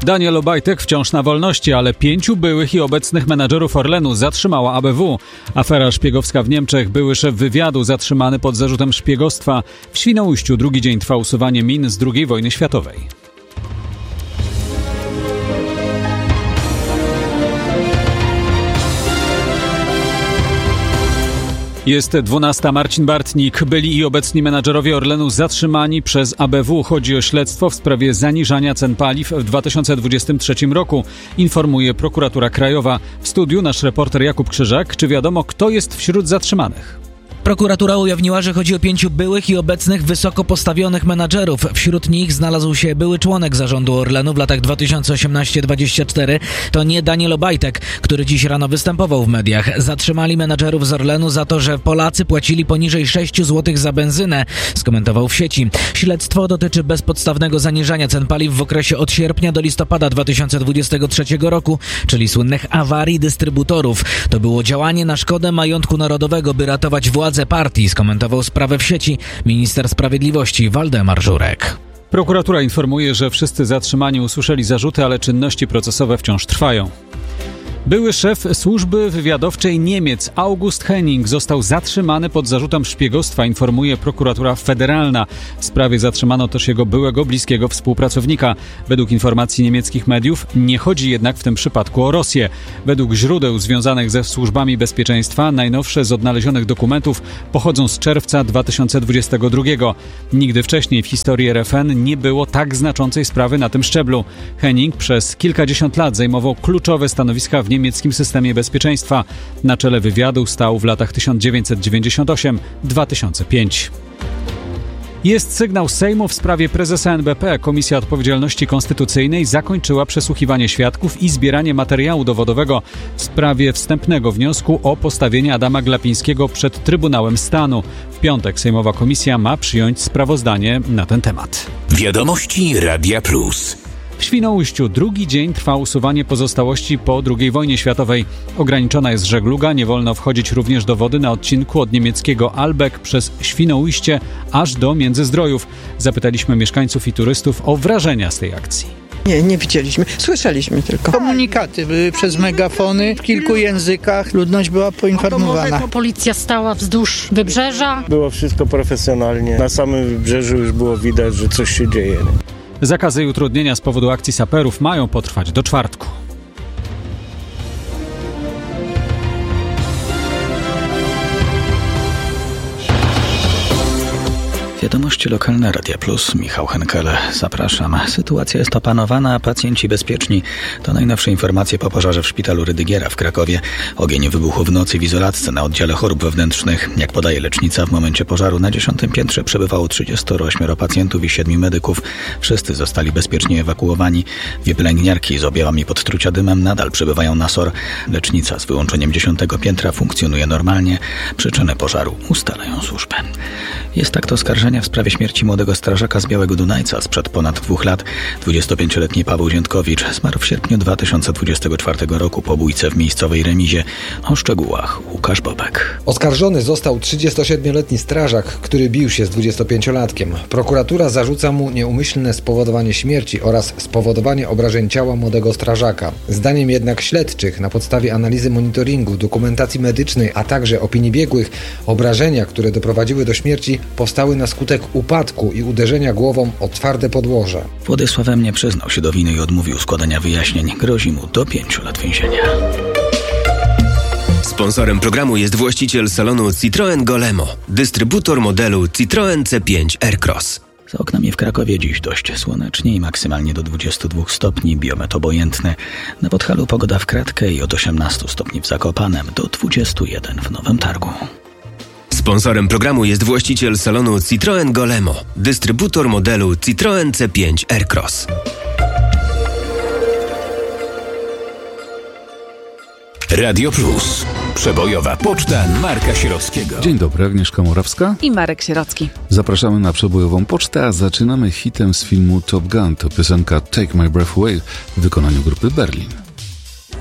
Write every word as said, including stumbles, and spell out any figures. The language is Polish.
Daniel Obajtek wciąż na wolności, ale pięciu byłych i obecnych menadżerów Orlenu zatrzymała A B W. Afera szpiegowska w Niemczech. Były szef wywiadu zatrzymany pod zarzutem szpiegostwa. W Świnoujściu drugi dzień trwa usuwanie min z drugiej wojny światowej. Jest dwunasta. Marcin Bartnik. Byli i obecni menadżerowie Orlenu zatrzymani przez A B W. Chodzi o śledztwo w sprawie zaniżania cen paliw w dwa tysiące dwudziestym trzecim roku, informuje prokuratura krajowa. W studiu nasz reporter Jakub Krzyżak. Czy wiadomo, kto jest wśród zatrzymanych? Prokuratura ujawniła, że chodzi o pięciu byłych i obecnych wysoko postawionych menadżerów. Wśród nich znalazł się były członek zarządu Orlenu w latach dwa tysiące osiemnasty do dwudziestego czwartego. To nie Daniel Obajtek, który dziś rano występował w mediach. Zatrzymali menadżerów z Orlenu za to, że Polacy płacili poniżej sześć złotych za benzynę, skomentował w sieci. Śledztwo dotyczy bezpodstawnego zaniżania cen paliw w okresie od sierpnia do listopada dwa tysiące dwudziestego trzeciego roku, czyli słynnych awarii dystrybutorów. To było działanie na szkodę majątku narodowego, by ratować władzę partii, skomentował sprawę w sieci minister sprawiedliwości Waldemar Żurek. Prokuratura informuje, że wszyscy zatrzymani usłyszeli zarzuty, ale czynności procesowe wciąż trwają. Były szef służby wywiadowczej Niemiec August Henning został zatrzymany pod zarzutem szpiegostwa, informuje prokuratura federalna. W sprawie zatrzymano też jego byłego bliskiego współpracownika. Według informacji niemieckich mediów nie chodzi jednak w tym przypadku o Rosję. Według źródeł związanych ze służbami bezpieczeństwa najnowsze z odnalezionych dokumentów pochodzą z czerwca dwa tysiące dwudziestego drugiego. Nigdy wcześniej w historii R F N nie było tak znaczącej sprawy na tym szczeblu. Henning przez kilkadziesiąt lat zajmował kluczowe stanowiska w niemieckim systemie bezpieczeństwa. Na czele wywiadu stał w latach tysiąc dziewięćset dziewięćdziesiątym ósmym do dwa tysiące piątego. Jest sygnał Sejmu w sprawie prezesa N B P. Komisja Odpowiedzialności Konstytucyjnej zakończyła przesłuchiwanie świadków i zbieranie materiału dowodowego w sprawie wstępnego wniosku o postawienie Adama Glapińskiego przed Trybunałem Stanu. W piątek sejmowa komisja ma przyjąć sprawozdanie na ten temat. Wiadomości Radia Plus. W Świnoujściu drugi dzień trwa usuwanie pozostałości po drugiej wojnie światowej. Ograniczona jest żegluga, nie wolno wchodzić również do wody na odcinku od niemieckiego Albeck przez Świnoujście aż do Międzyzdrojów. Zapytaliśmy mieszkańców i turystów o wrażenia z tej akcji. Nie, nie widzieliśmy. Słyszeliśmy tylko. Komunikaty były przez megafony w kilku językach. Ludność była poinformowana. Policja stała wzdłuż wybrzeża. Było wszystko profesjonalnie. Na samym wybrzeżu już było widać, że coś się dzieje. Zakazy i utrudnienia z powodu akcji saperów mają potrwać do czwartku. Wiadomości lokalne Radia Plus, Michał Henkele. Zapraszam. Sytuacja jest opanowana, a pacjenci bezpieczni. To najnowsze informacje po pożarze w szpitalu Rydygiera w Krakowie. Ogień wybuchł w nocy w izolatce na oddziale chorób wewnętrznych. Jak podaje lecznica, w momencie pożaru na dziesiątym piętrze przebywało trzydziestu ośmiu pacjentów i siedmiu medyków. Wszyscy zostali bezpiecznie ewakuowani. Dwie pielęgniarki z objawami podtrucia dymem nadal przebywają na S O R. Lecznica z wyłączeniem dziesiątego piętra funkcjonuje normalnie. Przyczynę pożaru ustalają służby. Jest tak to oskarżenie w sprawie śmierci młodego strażaka z Białego Dunajca sprzed ponad dwóch lat. dwudziestopięcioletni Paweł Ziętkowicz zmarł w sierpniu dwa tysiące dwudziestego czwartego roku po bójce w miejscowej remizie. O szczegółach Łukasz Bobek. Oskarżony został trzydziestosiedmioletni strażak, który bił się z dwudziestopięciolatkiem. Prokuratura zarzuca mu nieumyślne spowodowanie śmierci oraz spowodowanie obrażeń ciała młodego strażaka. Zdaniem jednak śledczych, na podstawie analizy monitoringu, dokumentacji medycznej, a także opinii biegłych, obrażenia, które doprowadziły do śmierci, powstały na skutek upadku i uderzenia głową o twarde podłoże. Władysław M. nie przyznał się do winy i odmówił składania wyjaśnień. Grozi mu do pięciu lat więzienia. Sponsorem programu jest właściciel salonu Citroen Golemo, dystrybutor modelu Citroen C pięć Aircross. Za oknami w Krakowie dziś dość słonecznie i maksymalnie do dwudziestu dwóch stopni, biometr obojętny. Na Podhalu pogoda w kratkę i od osiemnastu stopni w Zakopanem do dwudziestu jeden w Nowym Targu. Sponsorem programu jest właściciel salonu Citroen Golemo, dystrybutor modelu Citroen C pięć Aircross. Radio Plus. Przebojowa poczta Marka Sierockiego. Dzień dobry, Agnieszka Morawska i Marek Sierocki. Zapraszamy na przebojową pocztę, a zaczynamy hitem z filmu Top Gun. To piosenka Take My Breath Away w wykonaniu grupy Berlin.